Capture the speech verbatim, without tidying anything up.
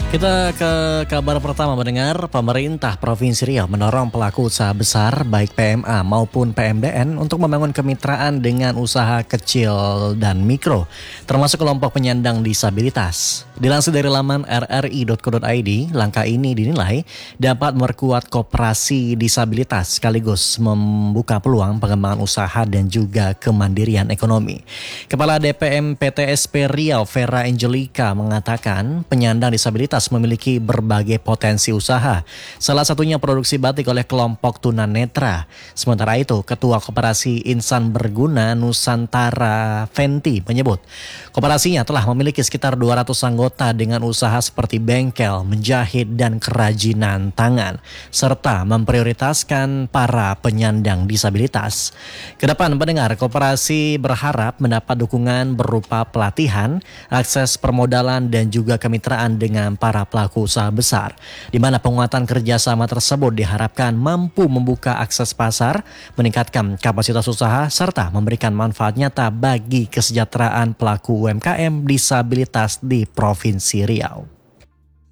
Kita ke kabar pertama mendengar pemerintah Provinsi Riau mendorong pelaku usaha besar baik P M A maupun P M D N untuk membangun kemitraan dengan usaha kecil dan mikro, termasuk kelompok penyandang disabilitas. Dilansir dari laman r r i dot co dot i d, langkah ini dinilai dapat memperkuat koperasi disabilitas sekaligus membuka peluang pengembangan usaha dan juga kemandirian ekonomi. Kepala D P M P T S P Riau Vera Angelica mengatakan penyandang disabilitas memiliki berbagai potensi usaha. Salah satunya produksi batik oleh kelompok tunanetra. Sementara itu, Ketua Koperasi Insan Berguna Nusantara Fenty menyebut, koperasinya telah memiliki sekitar dua ratus anggota dengan usaha seperti bengkel, menjahit, dan kerajinan tangan, serta memprioritaskan para penyandang disabilitas. Kedepan pendengar, koperasi berharap mendapat dukungan berupa pelatihan, akses permodalan, dan juga kemitraan dengan para pelaku usaha besar, di mana penguatan kerjasama tersebut diharapkan mampu membuka akses pasar, meningkatkan kapasitas usaha, serta memberikan manfaat nyata bagi kesejahteraan pelaku U M K M disabilitas di Provinsi Riau.